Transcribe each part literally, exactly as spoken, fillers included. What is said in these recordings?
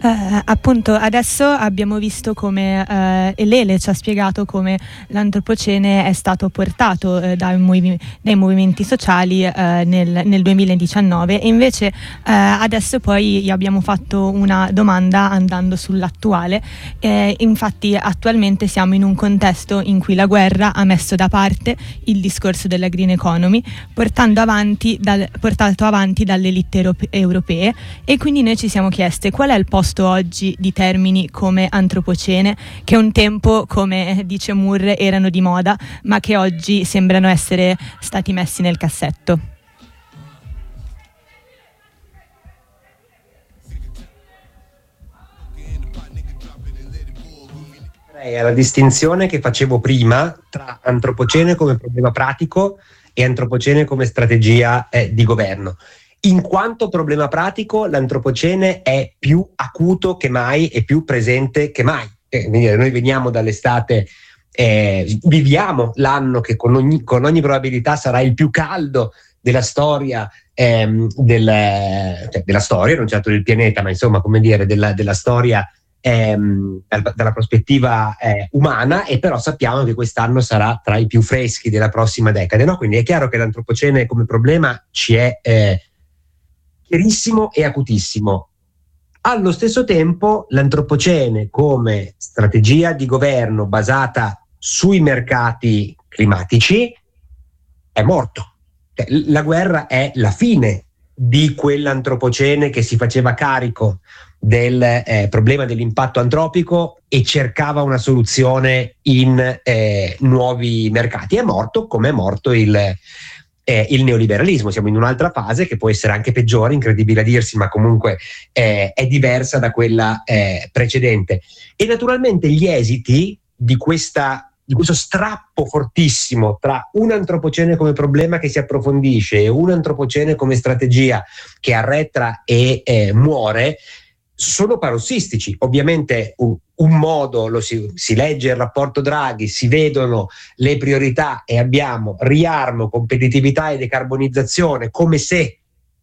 Uh, appunto adesso abbiamo visto come uh, Lele ci ha spiegato come l'antropocene è stato portato uh, dai, movi- dai movimenti sociali uh, nel, nel duemiladiciannove, e invece uh, adesso poi gli abbiamo fatto una domanda andando sull'attuale. Eh, infatti attualmente siamo in un contesto in cui la guerra ha messo da parte il discorso della green economy, portando avanti dal, portato avanti dalle elite europe- europee, e quindi noi ci siamo chieste qual è il posto oggi di termini come antropocene, che un tempo, come dice Moore, erano di moda, ma che oggi sembrano essere stati messi nel cassetto. È la distinzione che facevo prima tra antropocene come problema pratico e antropocene come strategia eh, di governo. In quanto problema pratico, l'antropocene è più acuto che mai e più presente che mai. Eh, noi veniamo dall'estate, eh, viviamo l'anno che con ogni, con ogni probabilità sarà il più caldo della storia, ehm, del, cioè della storia, non certo del pianeta, ma insomma, come dire, della, della storia ehm, dalla prospettiva eh, umana, e però sappiamo che quest'anno sarà tra i più freschi della prossima decade, no? Quindi è chiaro che l'antropocene come problema ci è eh, chiarissimo e acutissimo. Allo stesso tempo l'antropocene come strategia di governo basata sui mercati climatici è morto. La guerra è la fine di quell'antropocene che si faceva carico del eh, problema dell'impatto antropico e cercava una soluzione in eh, nuovi mercati. È morto come è morto il Eh, il neoliberalismo. Siamo in un'altra fase che può essere anche peggiore, incredibile a dirsi, ma comunque eh, è diversa da quella eh, precedente. E naturalmente gli esiti di, questa, di questo strappo fortissimo tra un antropocene come problema che si approfondisce e un antropocene come strategia che arretra e eh, muore sono parossistici. Ovviamente un, un modo lo si, si legge il rapporto Draghi, si vedono le priorità e abbiamo riarmo, competitività e decarbonizzazione, come se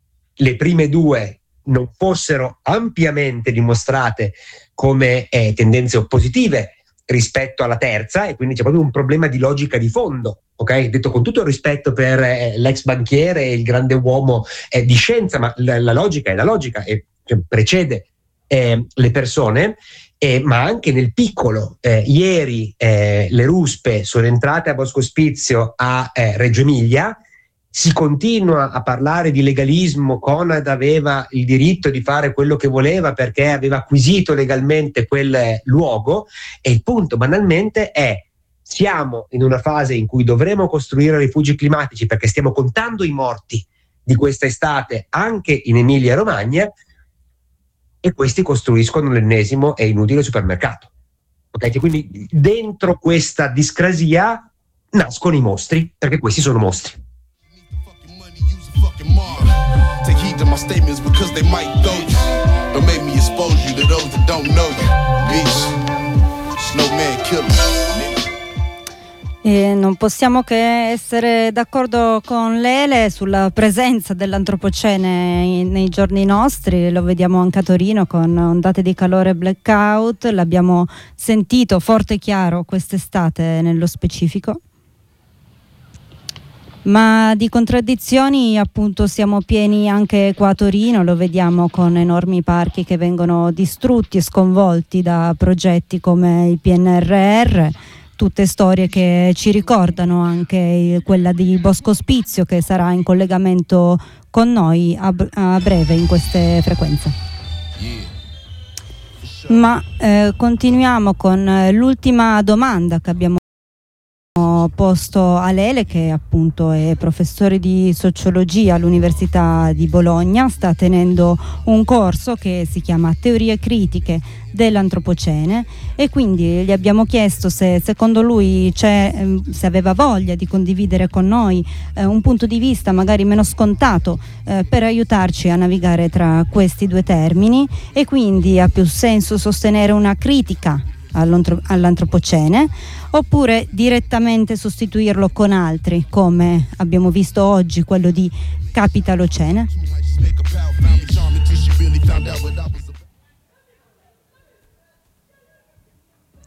le prime due non fossero ampiamente dimostrate come eh, tendenze oppositive rispetto alla terza, e quindi c'è proprio un problema di logica di fondo, ok? Detto con tutto il rispetto per eh, l'ex banchiere e il grande uomo eh, di scienza, ma la, la logica è la logica e cioè, precede Eh, le persone, eh, ma anche nel piccolo. Eh, ieri eh, le ruspe sono entrate a Bosco Ospizio a eh, Reggio Emilia, si continua a parlare di legalismo. Conad aveva il diritto di fare quello che voleva perché aveva acquisito legalmente quel luogo, e il punto banalmente è: siamo in una fase in cui dovremo costruire rifugi climatici perché stiamo contando i morti di questa estate anche in Emilia Romagna, e questi costruiscono l'ennesimo e inutile supermercato. Okay? Quindi dentro questa discrasia nascono i mostri, perché questi sono mostri. E non possiamo che essere d'accordo con Lele sulla presenza dell'antropocene nei giorni nostri. Lo vediamo anche a Torino con ondate di calore e blackout, l'abbiamo sentito forte e chiaro quest'estate nello specifico. Ma di contraddizioni appunto siamo pieni anche qua a Torino, lo vediamo con enormi parchi che vengono distrutti e sconvolti da progetti come il P N R R. Tutte storie che ci ricordano anche quella di Bosco Ospizio, che sarà in collegamento con noi a, a breve in queste frequenze. Ma eh, continuiamo con l'ultima domanda che abbiamo posto a Lele, che appunto è professore di sociologia all'Università di Bologna. Sta tenendo un corso che si chiama Teorie critiche dell'antropocene, e quindi gli abbiamo chiesto se secondo lui c'è, se aveva voglia di condividere con noi eh, un punto di vista magari meno scontato eh, per aiutarci a navigare tra questi due termini, e quindi ha più senso sostenere una critica all'antropocene oppure direttamente sostituirlo con altri, come abbiamo visto oggi quello di Capitalocene.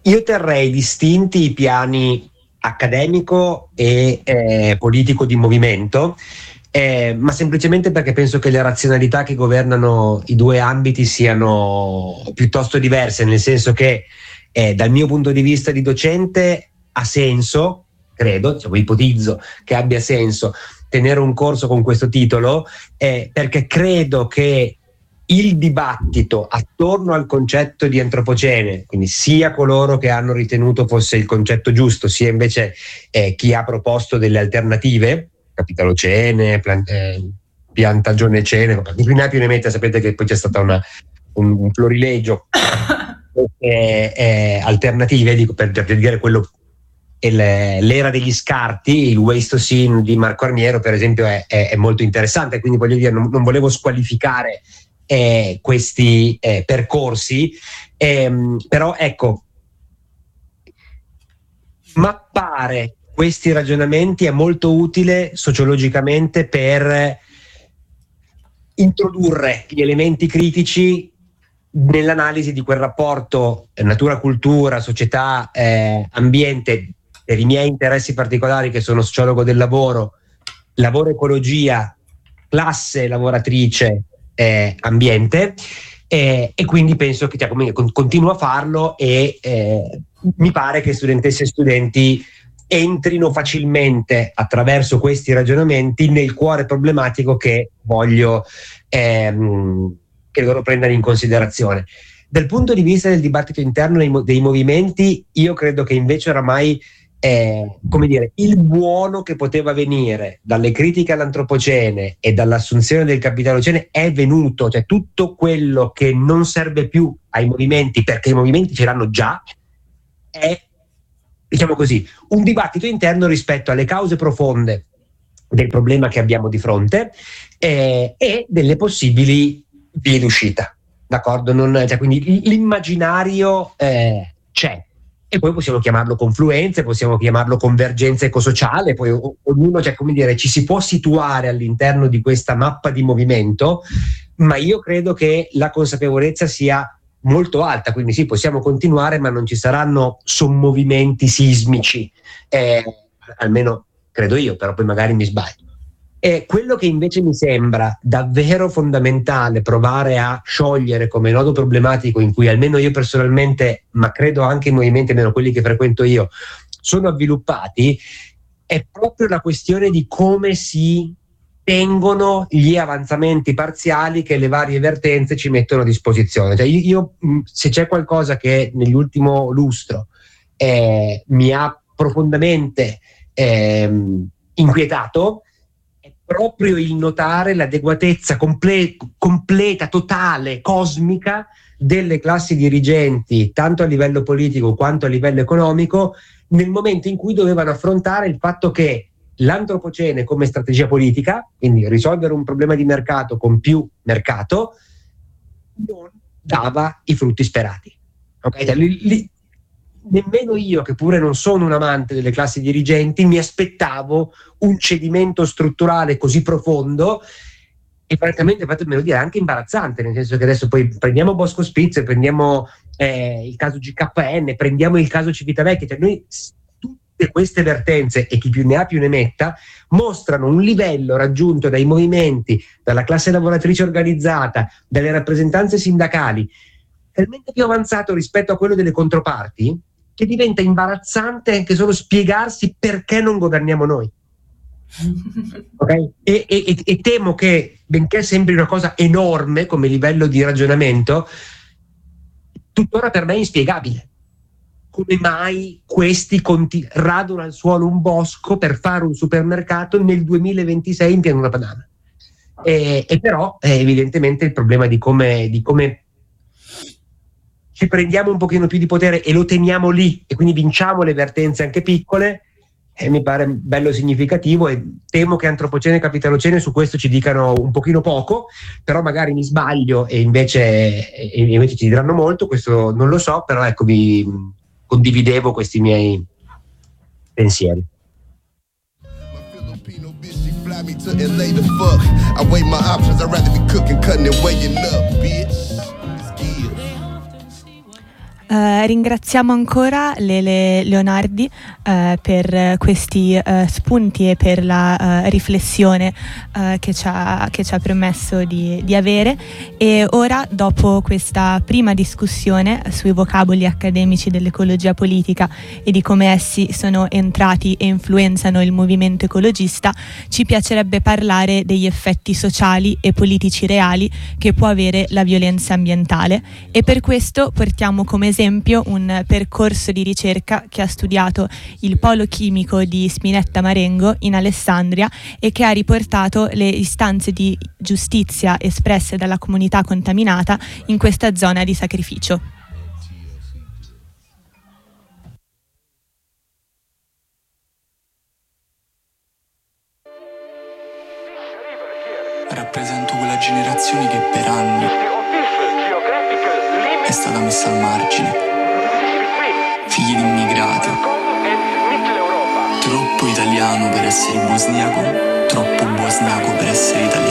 io terrei distinti i piani accademico e eh, politico di movimento, eh, ma semplicemente perché penso che le razionalità che governano i due ambiti siano piuttosto diverse, nel senso che eh, dal mio punto di vista di docente ha senso, credo, diciamo, ipotizzo che abbia senso tenere un corso con questo titolo, eh, perché credo che il dibattito attorno al concetto di antropocene, quindi sia coloro che hanno ritenuto fosse il concetto giusto, sia invece eh, chi ha proposto delle alternative, capitalocene, plant- eh, piantagione-cene, di più ne ha più ne mette, sapete che poi c'è stato una, un, un florilegio eh, eh, alternative, dico, per, per dire quello, il, l'era degli scarti, il Waste-to-Scene di Marco Armiero per esempio è, è, è molto interessante, quindi voglio dire, non, non volevo squalificare Eh, questi eh, percorsi, ehm, però ecco, mappare questi ragionamenti è molto utile sociologicamente per introdurre gli elementi critici nell'analisi di quel rapporto natura-cultura, società, eh, ambiente, per i miei interessi particolari che sono sociologo del lavoro, lavoro-ecologia, classe lavoratrice, Eh, ambiente, eh, e quindi penso che cioè, come, con, continuo a farlo e eh, mi pare che studentesse e studenti entrino facilmente attraverso questi ragionamenti nel cuore problematico che voglio ehm, che loro prendano in considerazione. Dal punto di vista del dibattito interno dei, dei movimenti, io credo che invece oramai Eh, come dire, il buono che poteva venire dalle critiche all'antropocene e dall'assunzione del capitalocene è venuto, cioè tutto quello che non serve più ai movimenti perché i movimenti ce l'hanno già è, diciamo così, un dibattito interno rispetto alle cause profonde del problema che abbiamo di fronte eh, e delle possibili vie d'uscita, d'accordo? Non, cioè, quindi l'immaginario eh, c'è. E poi possiamo chiamarlo confluenze, possiamo chiamarlo convergenza ecosociale, poi o, ognuno, cioè, come dire, ci si può situare all'interno di questa mappa di movimento, ma io credo che la consapevolezza sia molto alta, quindi sì, possiamo continuare, ma non ci saranno sommovimenti sismici, eh, almeno credo io, però poi magari mi sbaglio. E quello che invece mi sembra davvero fondamentale provare a sciogliere come nodo problematico in cui almeno io personalmente, ma credo anche i movimenti, almeno quelli che frequento io, sono avviluppati, è proprio la questione di come si tengono gli avanzamenti parziali che le varie vertenze ci mettono a disposizione. Cioè io, io se c'è qualcosa che nell'ultimo lustro eh, mi ha profondamente eh, inquietato, proprio il notare l'adeguatezza comple- completa, totale, cosmica delle classi dirigenti, tanto a livello politico quanto a livello economico, nel momento in cui dovevano affrontare il fatto che l'antropocene come strategia politica, quindi risolvere un problema di mercato con più mercato, non dava i frutti sperati. Okay? Lì, lì, nemmeno io, che pure non sono un amante delle classi dirigenti, mi aspettavo un cedimento strutturale così profondo e francamente, fatemelo dire, anche imbarazzante, nel senso che adesso poi prendiamo Bosco Spitzer, prendiamo eh, il caso G K N, prendiamo il caso Civitavecchia, cioè noi tutte queste vertenze, e chi più ne ha più ne metta, mostrano un livello raggiunto dai movimenti, dalla classe lavoratrice organizzata, dalle rappresentanze sindacali, talmente più avanzato rispetto a quello delle controparti, che diventa imbarazzante anche solo spiegarsi perché non governiamo noi. Okay? E, e, e temo che, benché sembri una cosa enorme come livello di ragionamento, tuttora per me è inspiegabile. Come mai questi conti- radono al suolo un bosco per fare un supermercato nel duemilaventisei in Pianura Padana? E, e però è evidentemente il problema di come, di come ci prendiamo un pochino più di potere e lo teniamo lì e quindi vinciamo le vertenze anche piccole, e mi pare bello significativo, e temo che antropocene e capitalocene su questo ci dicano un pochino poco, però magari mi sbaglio e invece, e invece ci diranno molto, questo non lo so, però ecco, vi condividevo questi miei pensieri. Uh, Uh, ringraziamo ancora Lele Leonardi uh, per questi uh, spunti e per la uh, riflessione uh, che, ci ha, che ci ha permesso di, di avere, e ora, dopo questa prima discussione sui vocaboli accademici dell'ecologia politica e di come essi sono entrati e influenzano il movimento ecologista, ci piacerebbe parlare degli effetti sociali e politici reali che può avere la violenza ambientale, e per questo portiamo come esempio un percorso di ricerca che ha studiato il polo chimico di Spinetta Marengo in Alessandria e che ha riportato le istanze di giustizia espresse dalla comunità contaminata in questa zona di sacrificio. Rappresento quella generazione che per anni è stata messa al margine. Figli di immigrati, troppo italiano per essere bosniaco, troppo bosniaco per essere italiano.